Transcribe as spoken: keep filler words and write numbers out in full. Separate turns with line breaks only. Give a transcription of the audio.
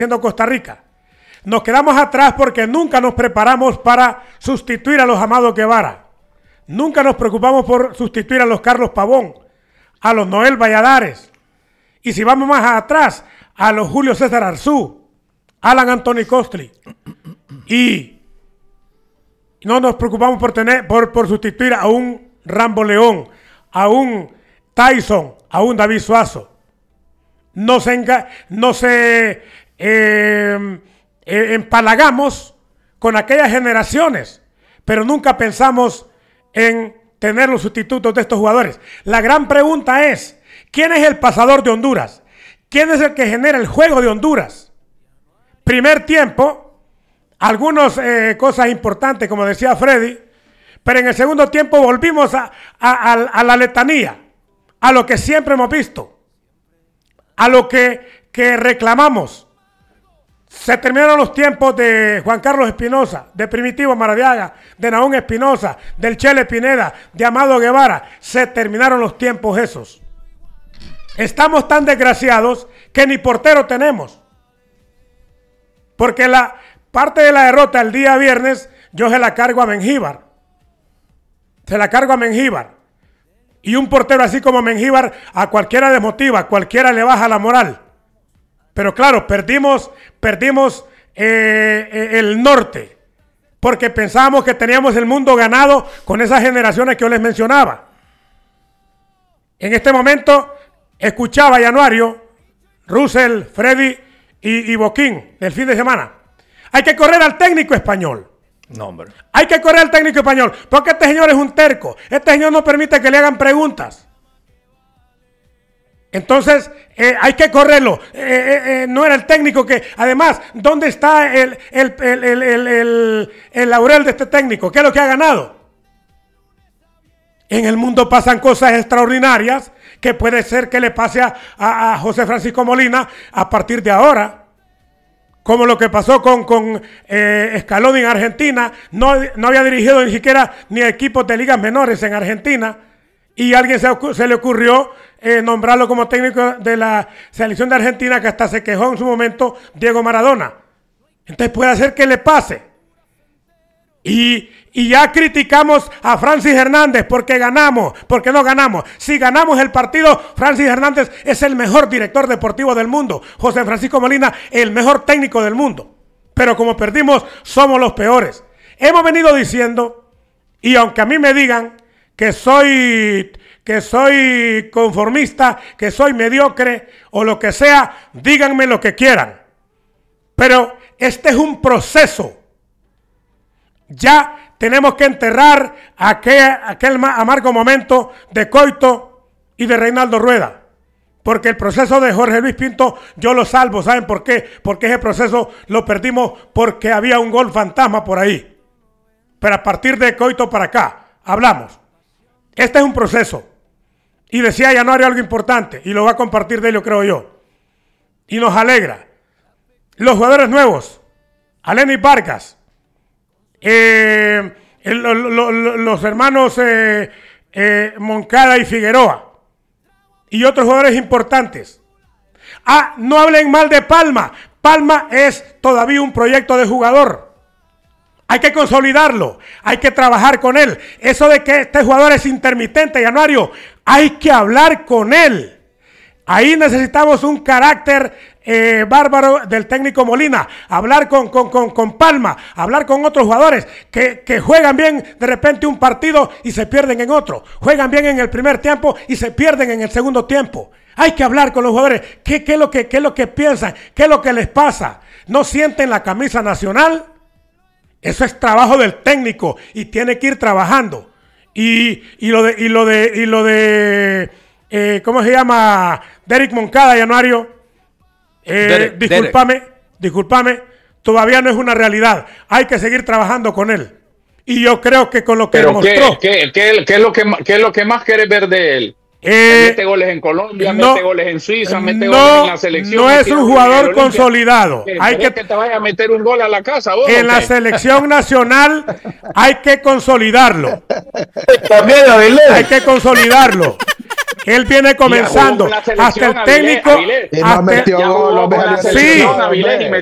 haciendo Costa Rica. Nos quedamos atrás porque nunca nos preparamos para sustituir a los Amado Guevara. Nunca nos preocupamos por sustituir a los Carlos Pavón, a los Noel Valladares. Y si vamos más atrás, a los Julio César Arzú, Alan Anthony Costly. Y no nos preocupamos por tener, por, por sustituir a un Rambo León, a un Tyson, a un David Suazo. Nos, enga, nos eh, eh, eh, empalagamos con aquellas generaciones, pero nunca pensamos en tener los sustitutos de estos jugadores. La gran pregunta es, ¿quién es el pasador de Honduras? ¿Quién es el que genera el juego de Honduras? Primer tiempo, algunas eh, cosas importantes, como decía Freddy, pero en el segundo tiempo volvimos a, a, a, a la letanía, a lo que siempre hemos visto, a lo que, que reclamamos. Se terminaron los tiempos de Juan Carlos Espinosa, de Primitivo Maradiaga, de Naón Espinosa, del Chele Pineda, de Amado Guevara. Se terminaron los tiempos esos. Estamos tan desgraciados que ni portero tenemos. Porque la parte de la derrota el día viernes yo se la cargo a Mengíbar. Se la cargo a Mengíbar. Y un portero así como Mengíbar a cualquiera desmotiva, a cualquiera le baja la moral. Pero claro, perdimos, perdimos eh, eh, el norte. Porque pensábamos que teníamos el mundo ganado con esas generaciones que yo les mencionaba. En este momento escuchaba a Januario, Russell, Freddy y, y Boquín del fin de semana. Hay que correr al técnico español.
No, hombre.
Hay que correr al técnico español. Porque este señor es un terco. Este señor no permite que le hagan preguntas. Entonces, eh, hay que correrlo. Eh, eh, eh, no era el técnico que... Además, ¿dónde está el, el, el, el, el, el, el laurel de este técnico? ¿Qué es lo que ha ganado? En el mundo pasan cosas extraordinarias que puede ser que le pase a, a, a José Francisco Molina a partir de ahora. Como lo que pasó con, con eh, Scaloni en Argentina. No, no había dirigido ni siquiera ni equipos de ligas menores en Argentina. Y a alguien se, se le ocurrió eh, nombrarlo como técnico de la selección de Argentina, que hasta se quejó en su momento Diego Maradona. Entonces puede ser que le pase. Y, y ya criticamos a Francis Hernández porque ganamos, porque no ganamos. Si ganamos el partido, Francis Hernández es el mejor director deportivo del mundo. José Francisco Molina, el mejor técnico del mundo. Pero como perdimos, somos los peores. Hemos venido diciendo, y aunque a mí me digan que soy, que soy conformista, que soy mediocre o lo que sea, díganme lo que quieran. Pero este es un proceso. Ya tenemos que enterrar aquel, aquel amargo momento de Coito y de Reinaldo Rueda. Porque el proceso de Jorge Luis Pinto yo lo salvo. ¿Saben por qué? Porque ese proceso lo perdimos porque había un gol fantasma por ahí. Pero a partir de Coito para acá, hablamos. Este es un proceso. Y decía Januario algo importante, y lo va a compartir de ello, creo yo. Y nos alegra. Los jugadores nuevos, Alenis Vargas, eh, el, lo, lo, lo, los hermanos eh, eh, Moncada y Figueroa, y otros jugadores importantes. Ah, no hablen mal de Palma. Palma es todavía un proyecto de jugador. Hay que consolidarlo, hay que trabajar con él. Eso de que este jugador es intermitente, Januario, hay que hablar con él. Ahí necesitamos un carácter eh, bárbaro del técnico Molina. Hablar con, con, con, con Palma, hablar con otros jugadores que, que juegan bien de repente un partido y se pierden en otro. Juegan bien en el primer tiempo y se pierden en el segundo tiempo. Hay que hablar con los jugadores. ¿Qué, qué, es, lo que, qué es lo que piensan? ¿Qué es lo que les pasa? ¿No sienten la camisa nacional? Eso es trabajo del técnico y tiene que ir trabajando. Y, y lo de, y lo de, y lo de eh, ¿cómo se llama? Derek Moncada, Januario. Eh, Derek, discúlpame, Derek. discúlpame, todavía no es una realidad. Hay que seguir trabajando con él. Y yo creo que con lo que
Pero
demostró.
¿qué, qué, qué, qué, es lo que, ¿Qué es lo que más quieres ver de él?
Eh,
mete goles en Colombia,
no,
mete goles en Suiza, mete
no,
goles en la selección.
No es un jugador consolidado.
Hay que, que te vaya a meter un gol a la casa. ¿Vos,
en la
okay?
selección nacional hay que consolidarlo. Hay que consolidarlo. Él viene comenzando. Hasta el técnico.
Y no metió gol, hombre,
sí.